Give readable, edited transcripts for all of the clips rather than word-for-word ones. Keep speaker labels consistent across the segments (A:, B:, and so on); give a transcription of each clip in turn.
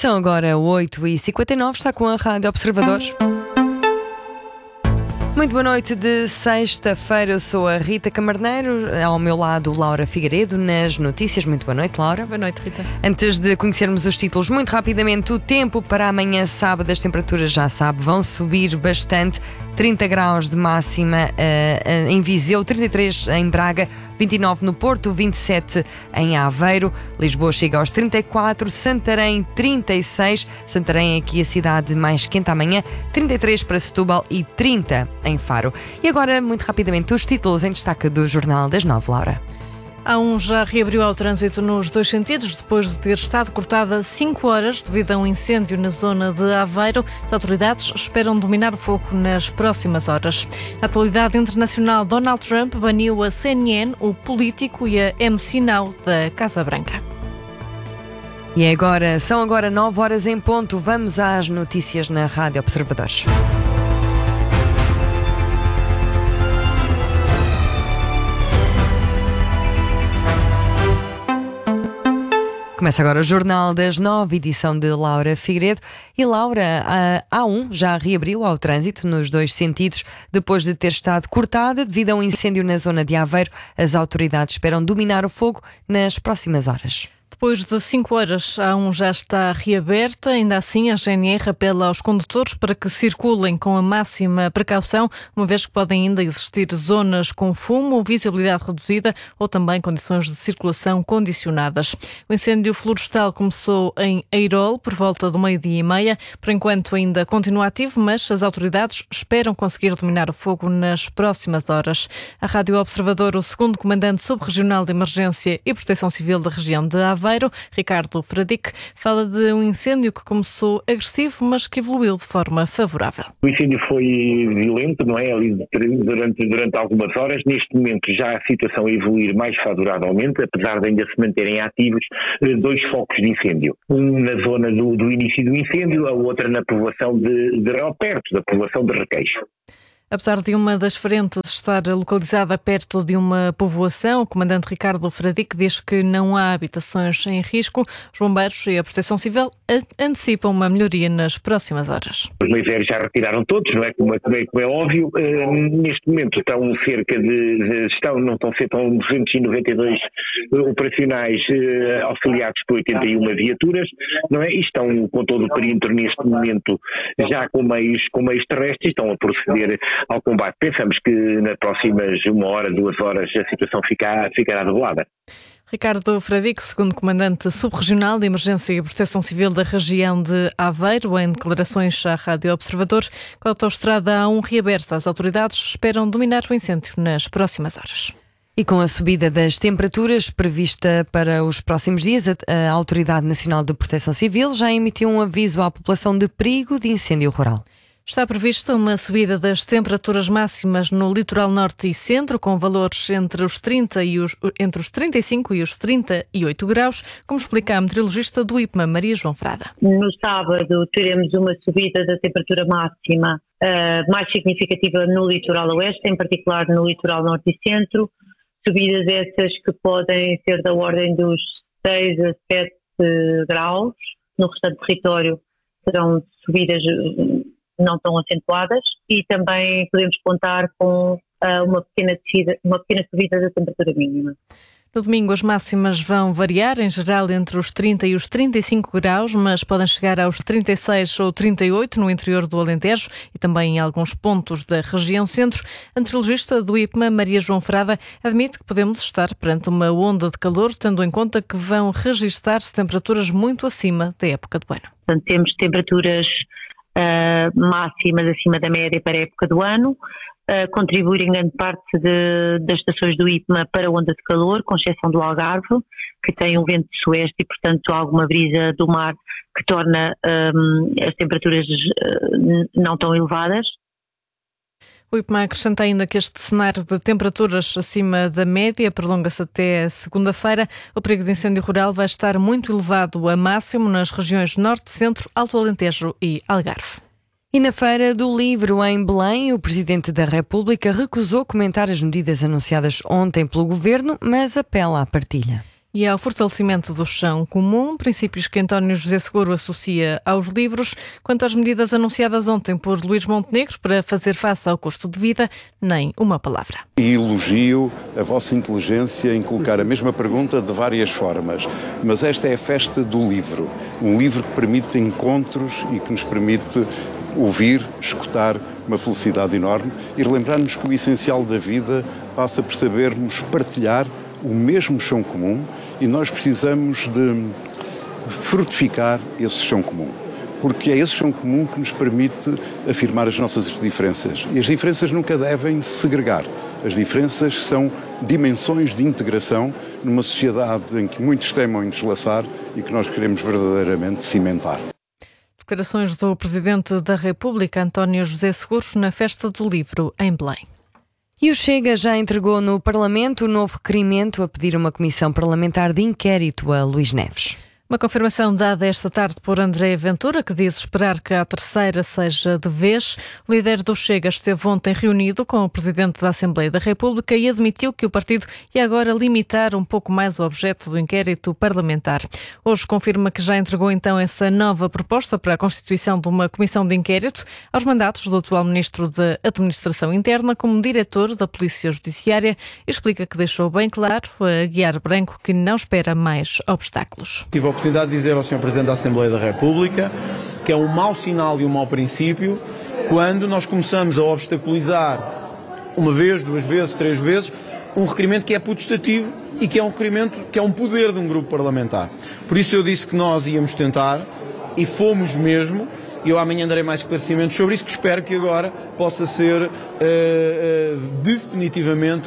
A: São agora 8h59, está com a Rádio Observador. Muito boa noite de sexta-feira, eu sou a Rita Camarneiro, ao meu lado Laura Figueiredo nas notícias. Muito boa noite, Laura.
B: Boa noite, Rita.
A: Antes de conhecermos os títulos, muito rapidamente, o tempo para amanhã sábado, as temperaturas já sabe, vão subir bastante. 30 graus de máxima em Viseu, 33 em Braga, 29 no Porto, 27 em Aveiro, Lisboa chega aos 34, Santarém 36, Santarém é aqui a cidade mais quente amanhã, 33 para Setúbal e 30 em Faro. E agora, muito rapidamente, os títulos em destaque do Jornal das 9, Laura.
B: A A1 já reabriu ao trânsito nos dois sentidos, depois de ter estado cortada 5 horas devido a um incêndio na zona de Aveiro. As autoridades esperam dominar o fogo nas próximas horas. Na atualidade internacional, Donald Trump baniu a CNN, o Político e a MC Now da Casa Branca.
A: E são agora 9 horas em ponto. Vamos às notícias na Rádio Observadores. Começa agora o Jornal das 9, edição de Laura Figueiredo. E Laura, a A1 já reabriu ao trânsito nos dois sentidos depois de ter estado cortada devido a um incêndio na zona de Aveiro. As autoridades esperam dominar o fogo nas próximas horas.
B: Depois de 5 horas, a A1 já está reaberta. Ainda assim, a GNR apela aos condutores para que circulem com a máxima precaução, uma vez que podem ainda existir zonas com fumo, visibilidade reduzida ou também condições de circulação condicionadas. O incêndio florestal começou em Eirol por volta do 12h30. Por enquanto ainda continua ativo, mas as autoridades esperam conseguir dominar o fogo nas próximas horas. A Rádio Observador, o segundo comandante subregional de Emergência e Proteção Civil da região de Aveiro, Ricardo Fradique, fala de um incêndio que começou agressivo, mas que evoluiu de forma favorável.
C: O incêndio foi violento, não é? Ali durante algumas horas. Neste momento já a situação a evoluir mais favoravelmente, apesar de ainda se manterem ativos 2 focos de incêndio. Um na zona do início do incêndio, a outra na povoação perto da povoação de Requeixo.
B: Apesar de uma das frentes estar localizada perto de uma povoação, o comandante Ricardo Fradique diz que não há habitações em risco. Os bombeiros e a Proteção Civil antecipam uma melhoria nas próximas horas.
C: Os meio já retiraram todos, não é? Como é óbvio. Neste momento estão não estão a ser 292 operacionais auxiliados por 81 viaturas, não é? E estão com todo o perímetro neste momento já com meios terrestres, estão a proceder ao combate. Pensamos que nas próximas 1 hora, 2 horas, a situação ficará regulada.
B: Ricardo Fradique, segundo comandante subregional de Emergência e Proteção Civil da região de Aveiro, em declarações à Rádio Observador, com a autoestrada A1 reaberta, as autoridades esperam dominar o incêndio nas próximas horas.
A: E com a subida das temperaturas prevista para os próximos dias, a Autoridade Nacional de Proteção Civil já emitiu um aviso à população de perigo de incêndio rural.
B: Está prevista uma subida das temperaturas máximas no litoral norte e centro, com valores entre os 35 e os 38 graus, como explica a meteorologista do IPMA, Maria João Frada.
D: No sábado teremos uma subida da temperatura máxima mais significativa no litoral oeste, em particular no litoral norte e centro, subidas essas que podem ser da ordem dos 6 a 7 graus. No restante do território serão subidas não tão acentuadas, e também podemos contar com uma pequena subida da temperatura mínima.
B: No domingo as máximas vão variar, em geral entre os 30 e os 35 graus, mas podem chegar aos 36 ou 38 no interior do Alentejo e também em alguns pontos da região centro. A meteorologista do IPMA, Maria João Frada, admite que podemos estar perante uma onda de calor, tendo em conta que vão registar-se temperaturas muito acima da época do ano.
D: Portanto, temos temperaturas máximas acima da média para a época do ano, contribuir em grande parte das estações do IPMA para a onda de calor, com exceção do Algarve, que tem um vento de sueste e, portanto, alguma brisa do mar que torna as temperaturas não tão elevadas.
B: O IPMA acrescenta ainda que este cenário de temperaturas acima da média prolonga-se até segunda-feira. O perigo de incêndio rural vai estar muito elevado a máximo nas regiões Norte, Centro, Alto Alentejo e Algarve.
A: E na Feira do Livro, em Belém, o Presidente da República recusou comentar as medidas anunciadas ontem pelo Governo, mas apela à partilha.
B: e ao fortalecimento do chão comum, princípios que António José Seguro associa aos livros. Quanto às medidas anunciadas ontem por Luís Montenegro para fazer face ao custo de vida, nem uma palavra.
E: E elogio a vossa inteligência em colocar a mesma pergunta de várias formas, mas esta é a festa do livro, um livro que permite encontros e que nos permite ouvir, escutar, uma felicidade enorme e relembrar-nos que o essencial da vida passa por sabermos partilhar o mesmo chão comum e nós precisamos de frutificar esse chão comum, porque é esse chão comum que nos permite afirmar as nossas diferenças. E as diferenças nunca devem segregar. As diferenças são dimensões de integração numa sociedade em que muitos temem deslaçar e que nós queremos verdadeiramente cimentar.
B: Declarações do Presidente da República, António José Seguro, na Festa do Livro, em Belém.
A: E o Chega já entregou no Parlamento o novo requerimento a pedir uma comissão parlamentar de inquérito a Luís Neves.
B: Uma confirmação dada esta tarde por André Ventura, que diz esperar que a terceira seja de vez. O líder do Chega esteve ontem reunido com o Presidente da Assembleia da República e admitiu que o partido ia agora limitar um pouco mais o objeto do inquérito parlamentar. Hoje confirma que já entregou então essa nova proposta para a constituição de uma comissão de inquérito aos mandatos do atual Ministro da Administração Interna como diretor da Polícia Judiciária e explica que deixou bem claro a Guiar Branco que não espera mais obstáculos.
F: Tive a oportunidade de dizer ao Sr. Presidente da Assembleia da República que é um mau sinal e um mau princípio quando nós começamos a obstaculizar uma vez, duas vezes, três vezes um requerimento que é putestativo e que é um requerimento que é um poder de um grupo parlamentar. Por isso eu disse que nós íamos tentar e fomos mesmo. E eu amanhã darei mais esclarecimentos sobre isso, que espero que agora possa ser definitivamente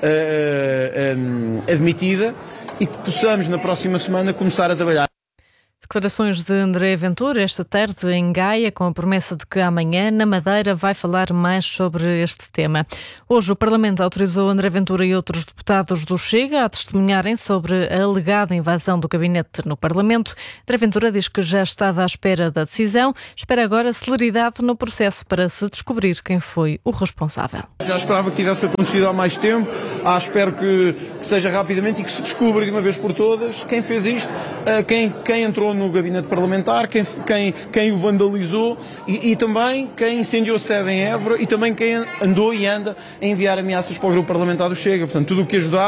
F: admitida e que possamos na próxima semana começar a trabalhar.
B: Declarações de André Ventura esta tarde em Gaia, com a promessa de que amanhã, na Madeira, vai falar mais sobre este tema. Hoje o Parlamento autorizou André Ventura e outros deputados do Chega a testemunharem sobre a alegada invasão do gabinete no Parlamento. André Ventura diz que já estava à espera da decisão, espera agora celeridade no processo para se descobrir quem foi o responsável.
F: Já esperava que tivesse acontecido há mais tempo, espero que seja rapidamente e que se descubra de uma vez por todas quem fez isto, quem entrou no gabinete parlamentar, quem o vandalizou e também quem incendiou a sede em Évora e também quem andou e anda a enviar ameaças para o grupo parlamentar do Chega. Portanto, tudo o que ajudar,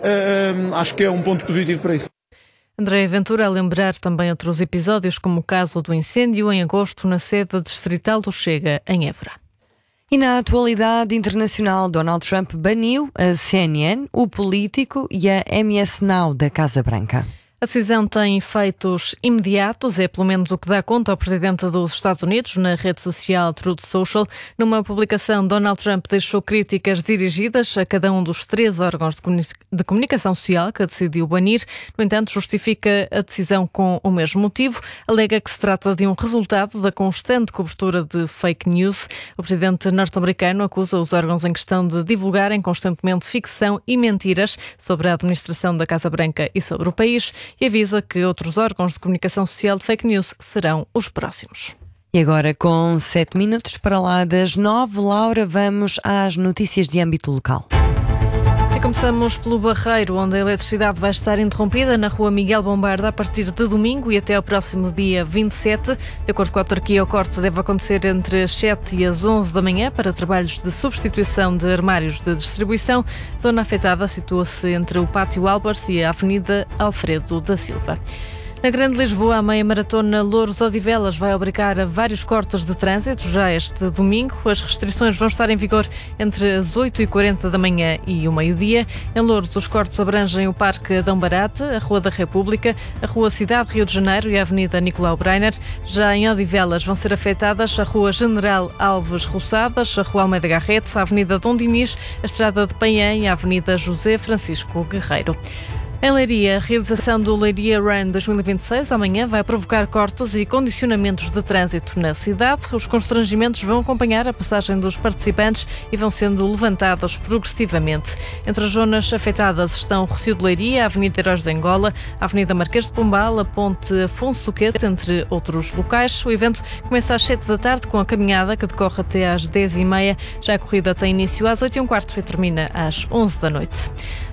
F: acho que é um ponto positivo para isso.
B: André Ventura a lembrar também outros episódios, como o caso do incêndio em agosto na sede distrital do Chega, em Évora.
A: E na atualidade internacional, Donald Trump baniu a CNN, o Político e a MS Now da Casa Branca.
B: A decisão tem efeitos imediatos, é pelo menos o que dá conta ao Presidente dos Estados Unidos na rede social Truth Social. Numa publicação, Donald Trump deixou críticas dirigidas a cada um dos 3 órgãos de comunicação social que decidiu banir. No entanto, justifica a decisão com o mesmo motivo. Alega que se trata de um resultado da constante cobertura de fake news. O Presidente norte-americano acusa os órgãos em questão de divulgarem constantemente ficção e mentiras sobre a administração da Casa Branca e sobre o país, e avisa que outros órgãos de comunicação social de fake news serão os próximos.
A: E agora, com 7 minutos para lá das 9, Laura, vamos às notícias de âmbito local.
B: Começamos pelo Barreiro, onde a eletricidade vai estar interrompida na rua Miguel Bombarda a partir de domingo e até ao próximo dia 27. De acordo com a autarquia, o corte deve acontecer entre as 7 e as 11 da manhã para trabalhos de substituição de armários de distribuição. A zona afetada situa-se entre o Pátio Albert e a Avenida Alfredo da Silva. Na Grande Lisboa, a meia-maratona Louros-Odivelas vai obrigar a vários cortes de trânsito já este domingo. As restrições vão estar em vigor entre as 8h40 da manhã e o meio-dia. Em Louros, os cortes abrangem o Parque Adão Barate, a Rua da República, a Rua Cidade Rio de Janeiro e a Avenida Nicolau Breiner. Já em Odivelas vão ser afetadas a Rua General Alves Roçadas, a Rua Almeida Garrete, a Avenida Dom Dinis, a Estrada de Painhã e a Avenida José Francisco Guerreiro. Em Leiria, a realização do Leiria Run 2026 amanhã vai provocar cortes e condicionamentos de trânsito na cidade. Os constrangimentos vão acompanhar a passagem dos participantes e vão sendo levantados progressivamente. Entre as zonas afetadas estão Rocio de Leiria, a Avenida Heróis de Angola, a Avenida Marquês de Pombal, a Ponte Afonso Suquete, entre outros locais. O evento começa às 7 da tarde com a caminhada que decorre até às 10h30. Já a corrida tem início às 8h15 e termina às 11 da noite.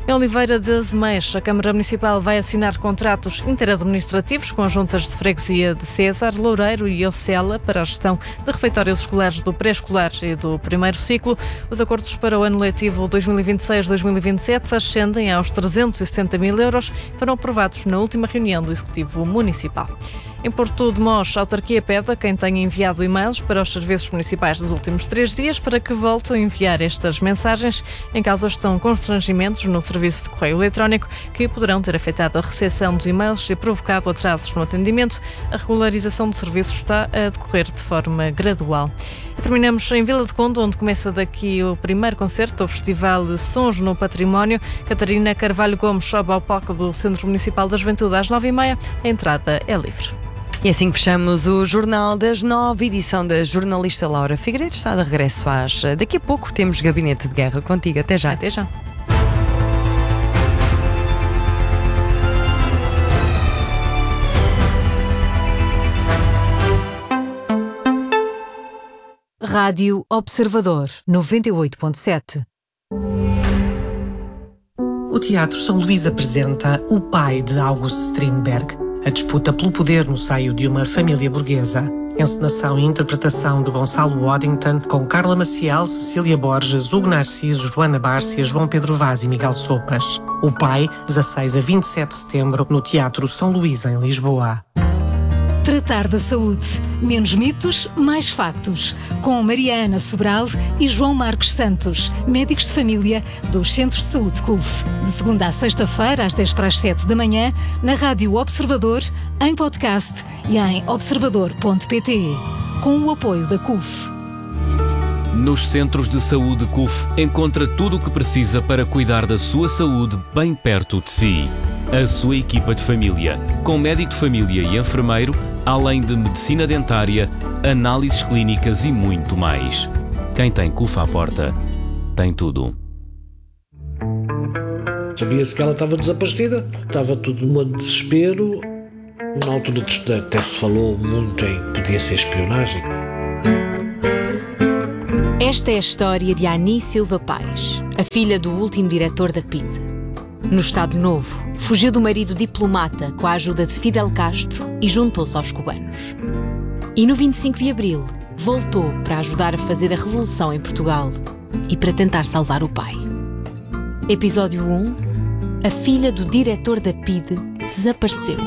B: Em Oliveira de Azeméis, a Câmara Municipal vai assinar contratos interadministrativos com as juntas de freguesia de César, Loureiro e Ocela para a gestão de refeitórios escolares do pré-escolar e do primeiro ciclo. Os acordos para o ano letivo 2026-2027 ascendem aos 360 mil euros e foram aprovados na última reunião do Executivo Municipal. Em Porto de Mós, a autarquia pede a quem tenha enviado e-mails para os serviços municipais dos últimos 3 dias para que volte a enviar estas mensagens. Em causa estão constrangimentos no serviço de correio eletrónico que poderão ter afetado a recepção dos e-mails e provocado atrasos no atendimento. A regularização do serviço está a decorrer de forma gradual. E terminamos em Vila do Conde, onde começa daqui o primeiro concerto do Festival de Sons no Património. Catarina Carvalho Gomes sobe ao palco do Centro Municipal da Juventude às 9h30. A entrada é livre.
A: E assim fechamos o Jornal das 9, edição da jornalista Laura Figueiredo. Está de regresso daqui a pouco temos Gabinete de Guerra contigo. Até já.
B: Até já.
G: Rádio Observador 98.7.
H: O Teatro São Luís apresenta O Pai de August Strindberg, a disputa pelo poder no seio de uma família burguesa. Encenação e interpretação de Gonçalo Waddington, com Carla Maciel, Cecília Borges, Hugo Narciso, Joana Bárcia, João Pedro Vaz e Miguel Sopas. O Pai, 16 a 27 de setembro, no Teatro São Luís, em Lisboa.
I: Tratar da saúde. Menos mitos, mais factos. Com Maria Ana Sobral e João Marcos Santos, médicos de família dos Centros de Saúde CUF. De segunda a sexta-feira, às 10 para as 7 da manhã, na Rádio Observador, em podcast e em observador.pt. Com o apoio da CUF.
J: Nos Centros de Saúde CUF, encontra tudo o que precisa para cuidar da sua saúde bem perto de si. A sua equipa de família, com médico de família e enfermeiro, além de medicina dentária, análises clínicas e muito mais. Quem tem CUF à porta, tem tudo.
K: Sabia-se que ela estava desaparecida, estava tudo num desespero. Na altura até se falou muito em podia ser espionagem.
G: Esta é a história de Ani Silva Paes, a filha do último diretor da PIDE. No Estado Novo, fugiu do marido diplomata com a ajuda de Fidel Castro e juntou-se aos cubanos. E no 25 de Abril, voltou para ajudar a fazer a revolução em Portugal e para tentar salvar o pai. Episódio 1. A filha do diretor da PIDE desapareceu.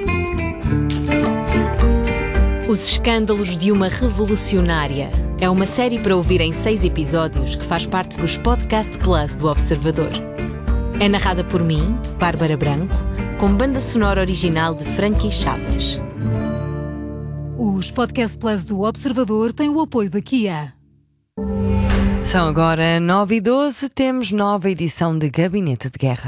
G: Os escândalos de uma revolucionária é uma série para ouvir em 6 episódios que faz parte dos Podcast Plus do Observador. É narrada por mim, Bárbara Branco, com banda sonora original de Frankie Chaves.
I: Os Podcast Plus do Observador têm o apoio da Kia.
A: São agora 9h12, temos nova edição de Gabinete de Guerra.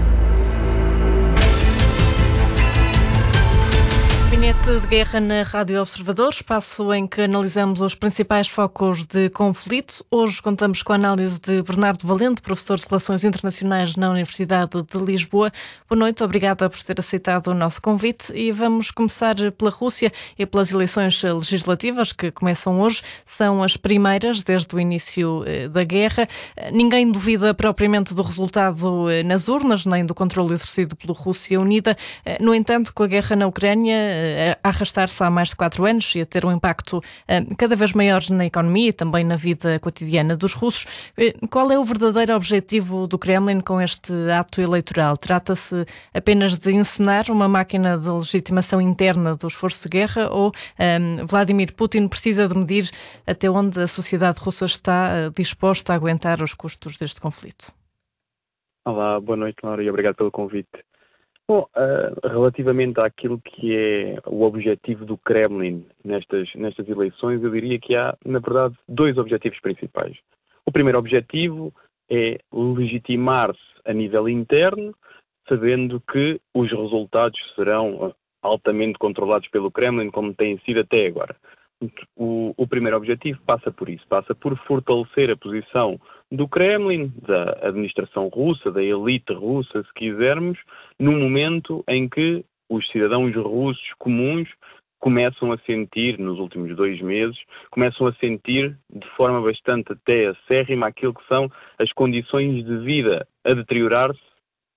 B: Gabinete de Guerra na Rádio Observador, espaço em que analisamos os principais focos de conflito. Hoje contamos com a análise de Bernardo Valente, professor de Relações Internacionais na Universidade de Lisboa. Boa noite, obrigada por ter aceitado o nosso convite e vamos começar pela Rússia e pelas eleições legislativas que começam hoje. São as primeiras desde o início da guerra. Ninguém duvida propriamente do resultado nas urnas, nem do controle exercido pela Rússia Unida. No entanto, com a guerra na Ucrânia a arrastar-se há mais de 4 anos e a ter um impacto cada vez maior na economia e também na vida cotidiana dos russos. Qual é o verdadeiro objetivo do Kremlin com este ato eleitoral? Trata-se apenas de encenar uma máquina de legitimação interna do esforço de guerra ou Vladimir Putin precisa de medir até onde a sociedade russa está disposta a aguentar os custos deste conflito?
L: Olá, boa noite, Laura, e obrigado pelo convite. Bom, relativamente àquilo que é o objetivo do Kremlin nestas eleições, eu diria que há, na verdade, 2 objetivos principais. O primeiro objetivo é legitimar-se a nível interno, sabendo que os resultados serão altamente controlados pelo Kremlin, como têm sido até agora. O primeiro objetivo passa por isso, passa por fortalecer a posição do Kremlin, da administração russa, da elite russa, se quisermos, num momento em que os cidadãos russos comuns começam a sentir, nos últimos 2 meses, começam a sentir de forma bastante até acérrima aquilo que são as condições de vida a deteriorar-se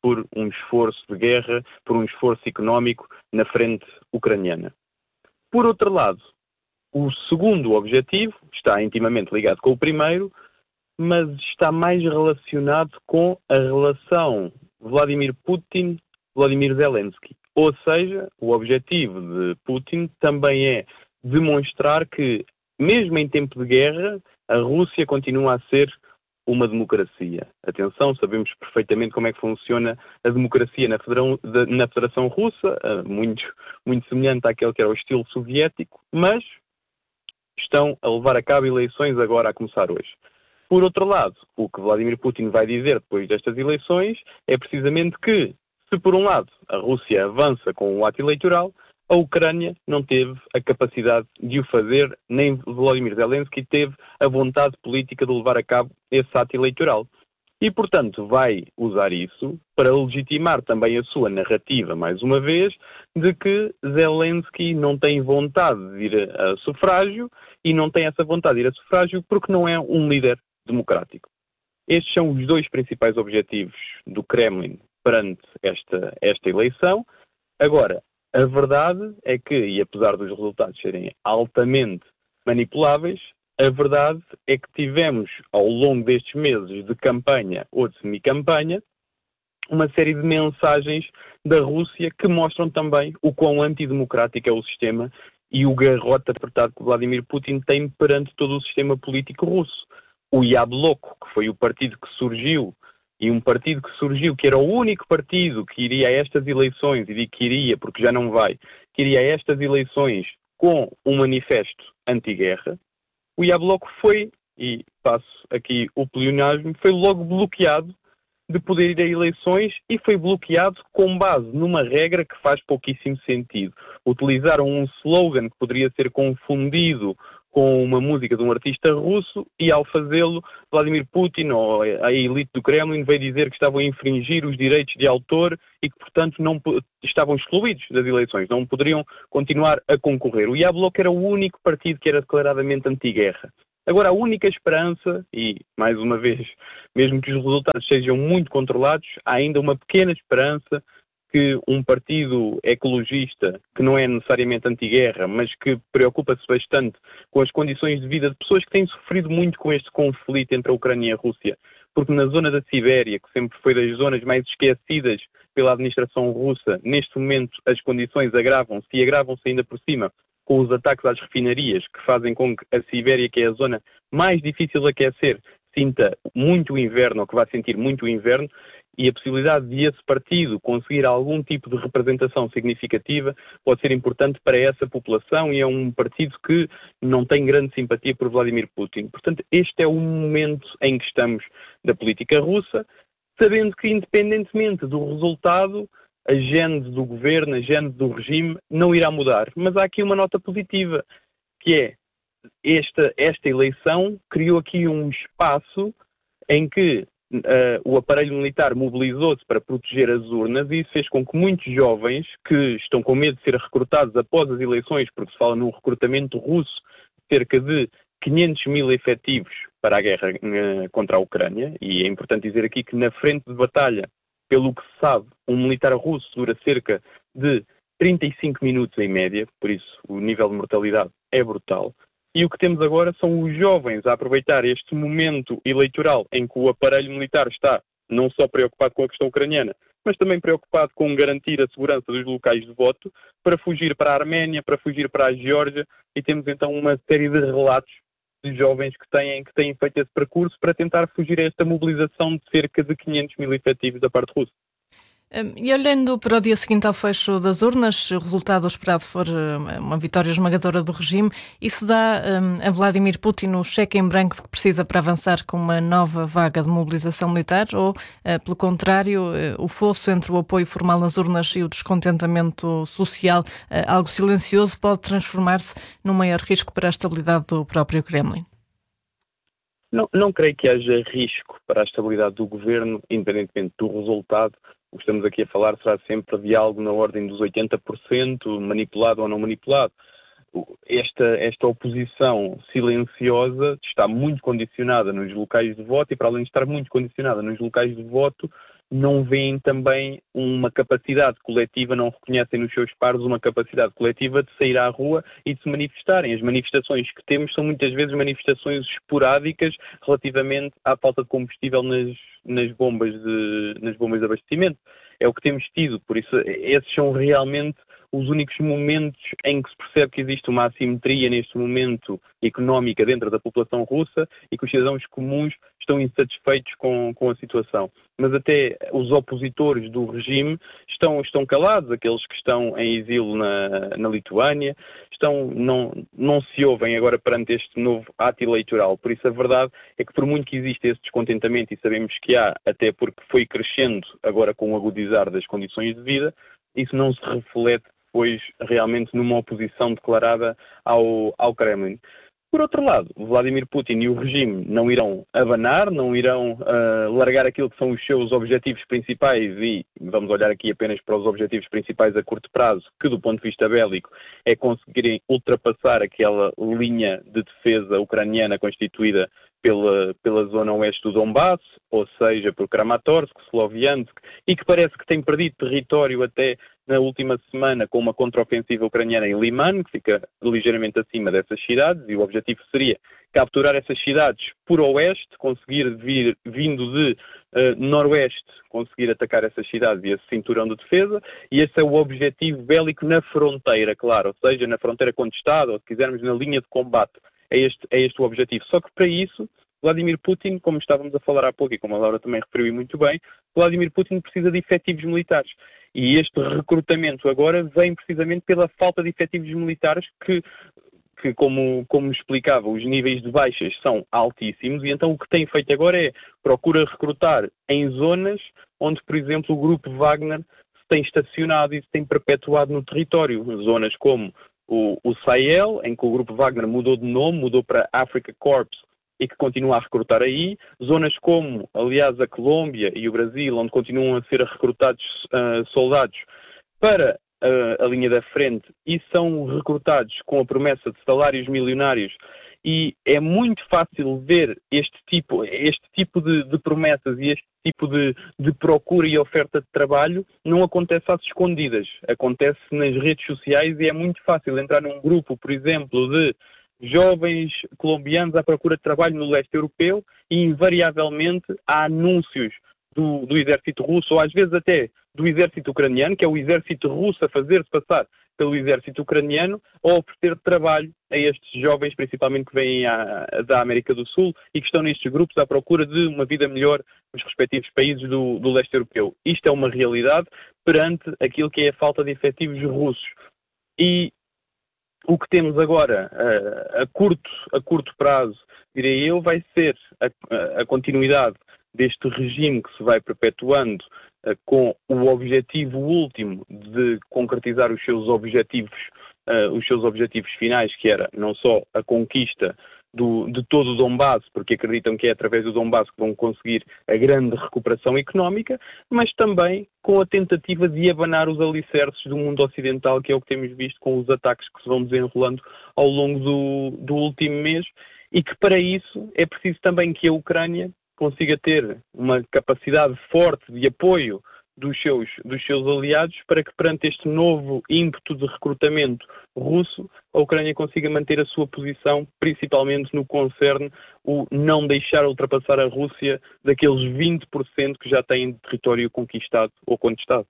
L: por um esforço de guerra, por um esforço económico na frente ucraniana. Por outro lado, o segundo objetivo está intimamente ligado com o primeiro, mas está mais relacionado com a relação Vladimir Putin-Vladimir Zelensky. Ou seja, o objetivo de Putin também é demonstrar que, mesmo em tempo de guerra, a Rússia continua a ser uma democracia. Atenção, sabemos perfeitamente como é que funciona a democracia na Federação Russa, muito semelhante àquele que era o estilo soviético, mas estão a levar a cabo eleições agora a começar hoje. Por outro lado, o que Vladimir Putin vai dizer depois destas eleições é precisamente que, se por um lado a Rússia avança com o ato eleitoral, a Ucrânia não teve a capacidade de o fazer, nem Volodymyr Zelensky teve a vontade política de levar a cabo esse ato eleitoral. E, portanto, vai usar isso para legitimar também a sua narrativa, mais uma vez, de que Zelensky não tem vontade de ir a sufrágio e não tem essa vontade de ir a sufrágio porque não é um líder democrático. Estes são os dois principais objetivos do Kremlin perante esta eleição. Agora, a verdade é que, e apesar dos resultados serem altamente manipuláveis, a verdade é que tivemos, ao longo destes meses de campanha ou de semicampanha, uma série de mensagens da Rússia que mostram também o quão antidemocrático é o sistema e o garrote apertado que Vladimir Putin tem perante todo o sistema político russo. O Yabloko, que foi o partido que surgiu, e um partido que surgiu, que era o único partido que iria a estas eleições, e digo que iria porque já não vai, que iria a estas eleições com um manifesto anti-guerra, o Yabloko foi, e passo aqui o pleonasmo, foi logo bloqueado de poder ir a eleições e foi bloqueado com base numa regra que faz pouquíssimo sentido. Utilizaram um slogan que poderia ser confundido com uma música de um artista russo e, ao fazê-lo, Vladimir Putin ou a elite do Kremlin veio dizer que estavam a infringir os direitos de autor e que, portanto, não estavam excluídos das eleições, não poderiam continuar a concorrer. O Yabloko era o único partido que era declaradamente anti-guerra. Agora, a única esperança, e, mais uma vez, mesmo que os resultados sejam muito controlados, há ainda uma pequena esperança que um partido ecologista, que não é necessariamente anti-guerra, mas que preocupa-se bastante com as condições de vida de pessoas que têm sofrido muito com este conflito entre a Ucrânia e a Rússia, porque na zona da Sibéria, que sempre foi das zonas mais esquecidas pela administração russa, neste momento as condições agravam-se e agravam-se ainda por cima com os ataques às refinarias, que fazem com que a Sibéria, que é a zona mais difícil de aquecer, sinta muito o inverno, ou que vai sentir muito o inverno, e a possibilidade de esse partido conseguir algum tipo de representação significativa pode ser importante para essa população e é um partido que não tem grande simpatia por Vladimir Putin. Portanto, este é o momento em que estamos da política russa, sabendo que, independentemente do resultado, a gênese do governo, a gênese do regime não irá mudar. Mas há aqui uma nota positiva, que é esta eleição criou aqui um espaço em que o aparelho militar mobilizou-se para proteger as urnas e isso fez com que muitos jovens que estão com medo de ser recrutados após as eleições, porque se fala num recrutamento russo, cerca de 500 mil efetivos para a guerra contra a Ucrânia, e é importante dizer aqui que na frente de batalha, pelo que se sabe, um militar russo dura cerca de 35 minutos em média, por isso o nível de mortalidade é brutal. E o que temos agora são os jovens a aproveitar este momento eleitoral em que o aparelho militar está não só preocupado com a questão ucraniana, mas também preocupado com garantir a segurança dos locais de voto, para fugir para a Arménia, para fugir para a Geórgia, e temos então uma série de relatos de jovens que têm feito esse percurso para tentar fugir a esta mobilização de cerca de 500 mil efetivos da parte russa.
B: E olhando para o dia seguinte ao fecho das urnas, se o resultado esperado for uma vitória esmagadora do regime, isso dá a Vladimir Putin o cheque em branco de que precisa para avançar com uma nova vaga de mobilização militar ou, pelo contrário, o fosso entre o apoio formal nas urnas e o descontentamento social, algo silencioso, pode transformar-se num maior risco para a estabilidade do próprio Kremlin?
L: Não creio que haja risco para a estabilidade do governo, independentemente do resultado. O que estamos aqui a falar será sempre de algo na ordem dos 80%, manipulado ou não manipulado. Esta oposição silenciosa está muito condicionada nos locais de voto e, para além de estar muito condicionada nos locais de voto, não veem também uma capacidade coletiva, não reconhecem nos seus pares uma capacidade coletiva de sair à rua e de se manifestarem. As manifestações que temos são muitas vezes manifestações esporádicas relativamente à falta de combustível nas bombas de abastecimento. É o que temos tido, por isso esses são realmente os únicos momentos em que se percebe que existe uma assimetria neste momento económica dentro da população russa e que os cidadãos comuns estão insatisfeitos com a situação. Mas até os opositores do regime estão calados, aqueles que estão em exílio na Lituânia, não se ouvem agora perante este novo ato eleitoral. Por isso a verdade é que por muito que exista esse descontentamento, e sabemos que há, até porque foi crescendo agora com o agudizar das condições de vida, isso não se reflete depois realmente numa oposição declarada ao Kremlin. Por outro lado, Vladimir Putin e o regime não irão abanar, não irão largar aquilo que são os seus objetivos principais e vamos olhar aqui apenas para os objetivos principais a curto prazo, que do ponto de vista bélico é conseguirem ultrapassar aquela linha de defesa ucraniana constituída pela zona oeste do Donbass, ou seja, por Kramatorsk, Sloviansk, e que parece que tem perdido território até na última semana com uma contraofensiva ucraniana em Liman, que fica ligeiramente acima dessas cidades, e o objetivo seria capturar essas cidades por oeste, conseguir vindo de noroeste, conseguir atacar essas cidades e esse cinturão de defesa, e esse é o objetivo bélico na fronteira, claro, ou seja, na fronteira contestada, ou se quisermos na linha de combate. É este o objetivo. Só que para isso, Vladimir Putin, como estávamos a falar há pouco e como a Laura também referiu muito bem, Vladimir Putin precisa de efetivos militares. E este recrutamento agora vem precisamente pela falta de efetivos militares que como explicava, os níveis de baixas são altíssimos e então o que tem feito agora é procura recrutar em zonas onde, por exemplo, o grupo Wagner se tem estacionado e se tem perpetuado no território. Zonas como o Sahel, em que o grupo Wagner mudou de nome, mudou para Africa Corps e que continua a recrutar aí. Zonas como, aliás, a Colômbia e o Brasil, onde continuam a ser recrutados soldados para a linha da frente e são recrutados com a promessa de salários milionários. E é muito fácil ver este tipo de promessas e este tipo de procura e oferta de trabalho não acontece às escondidas, acontece nas redes sociais e é muito fácil entrar num grupo, por exemplo, de jovens colombianos à procura de trabalho no leste europeu e invariavelmente há anúncios do exército russo ou às vezes até do exército ucraniano, que é o exército russo a fazer-se passar pelo exército ucraniano, a oferecer trabalho a estes jovens, principalmente que vêm da América do Sul e que estão nestes grupos à procura de uma vida melhor nos respectivos países do leste europeu. Isto é uma realidade perante aquilo que é a falta de efetivos russos. E o que temos agora, a curto prazo, direi eu, vai ser a continuidade deste regime que se vai perpetuando com o objetivo último de concretizar os seus objetivos finais, que era não só a conquista de todo o Donbass, porque acreditam que é através do Donbass que vão conseguir a grande recuperação económica, mas também com a tentativa de abanar os alicerces do mundo ocidental, que é o que temos visto com os ataques que se vão desenrolando ao longo do último mês, e que para isso é preciso também que a Ucrânia consiga ter uma capacidade forte de apoio dos seus aliados para que perante este novo ímpeto de recrutamento russo, a Ucrânia consiga manter a sua posição, principalmente no que concerne o não deixar ultrapassar a Rússia daqueles 20% que já têm de território conquistado ou contestado.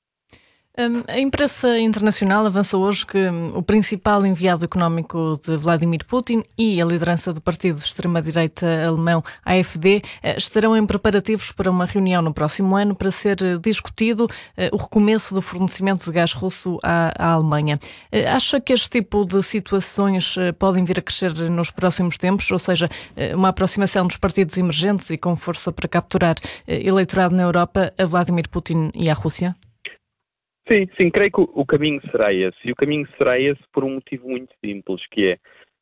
B: A imprensa internacional avançou hoje que o principal enviado económico de Vladimir Putin e a liderança do partido de extrema-direita alemão AfD estarão em preparativos para uma reunião no próximo ano para ser discutido o recomeço do fornecimento de gás russo à Alemanha. Acha que este tipo de situações podem vir a crescer nos próximos tempos, ou seja, uma aproximação dos partidos emergentes e com força para capturar eleitorado na Europa a Vladimir Putin e à Rússia?
L: Sim, creio que o caminho será esse. E o caminho será esse por um motivo muito simples, que é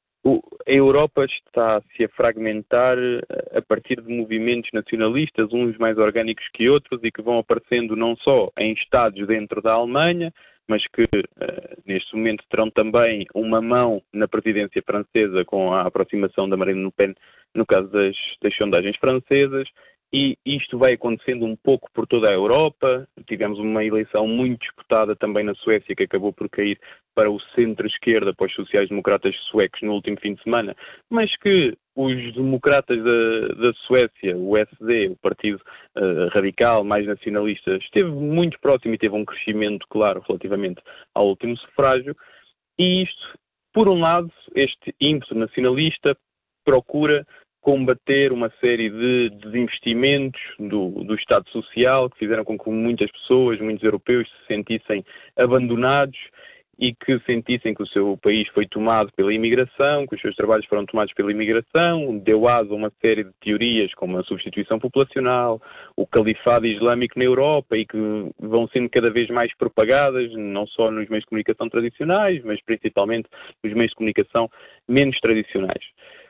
L: a Europa está-se a fragmentar a partir de movimentos nacionalistas, uns mais orgânicos que outros, e que vão aparecendo não só em estados dentro da Alemanha, mas que neste momento terão também uma mão na presidência francesa com a aproximação da Marine Le Pen no caso das sondagens francesas, e isto vai acontecendo um pouco por toda a Europa. Tivemos uma eleição muito disputada também na Suécia, que acabou por cair para o centro-esquerda, para os sociais-democratas suecos no último fim de semana, mas que os democratas da Suécia, o SD, o partido radical, mais nacionalista, esteve muito próximo e teve um crescimento claro relativamente ao último sufrágio. E isto, por um lado, este ímpeto nacionalista procura combater uma série de desinvestimentos do Estado Social que fizeram com que muitas pessoas, muitos europeus, se sentissem abandonados e que sentissem que o seu país foi tomado pela imigração, que os seus trabalhos foram tomados pela imigração, deu aso a uma série de teorias como a substituição populacional, o califado islâmico na Europa e que vão sendo cada vez mais propagadas, não só nos meios de comunicação tradicionais, mas principalmente nos meios de comunicação menos tradicionais.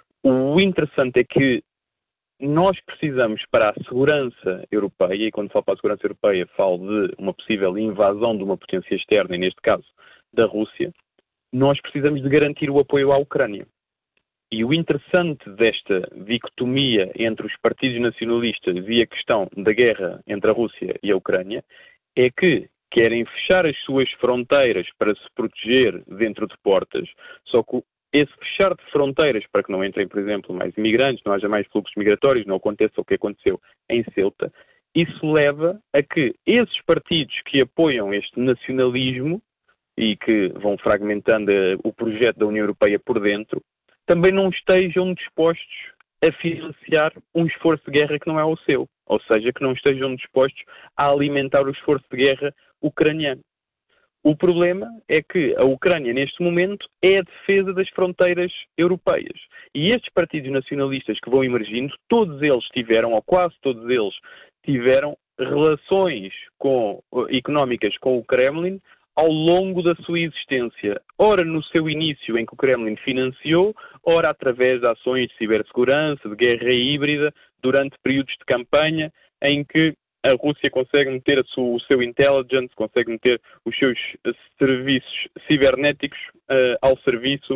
L: O interessante é que nós precisamos, para a segurança europeia, e quando falo para a segurança europeia falo de uma possível invasão de uma potência externa, e neste caso da Rússia, nós precisamos de garantir o apoio à Ucrânia. E o interessante desta dicotomia entre os partidos nacionalistas e a questão da guerra entre a Rússia e a Ucrânia é que querem fechar as suas fronteiras para se proteger dentro de portas, só que esse fechar de fronteiras para que não entrem, por exemplo, mais imigrantes, não haja mais fluxos migratórios, não aconteça o que aconteceu em Ceuta, isso leva a que esses partidos que apoiam este nacionalismo e que vão fragmentando o projeto da União Europeia por dentro, também não estejam dispostos a financiar um esforço de guerra que não é o seu, ou seja, que não estejam dispostos a alimentar o esforço de guerra ucraniano. O problema é que a Ucrânia, neste momento, é a defesa das fronteiras europeias. E estes partidos nacionalistas que vão emergindo, todos eles tiveram, ou quase todos eles, tiveram relações económicas com o Kremlin ao longo da sua existência. Ora no seu início, em que o Kremlin financiou, ora através de ações de cibersegurança, de guerra híbrida, durante períodos de campanha, em que a Rússia consegue meter o seu intelligence, consegue meter os seus serviços cibernéticos ao serviço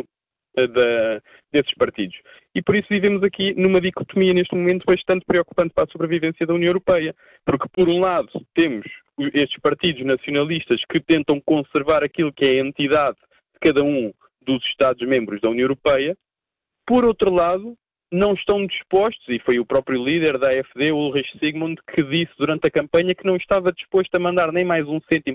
L: desses partidos. E por isso vivemos aqui numa dicotomia neste momento bastante preocupante para a sobrevivência da União Europeia. Porque, por um lado, temos estes partidos nacionalistas que tentam conservar aquilo que é a entidade de cada um dos Estados-membros da União Europeia. Por outro lado, não estão dispostos, e foi o próprio líder da AfD, Ulrich Sigmund, que disse durante a campanha que não estava disposto a mandar nem mais um cêntimo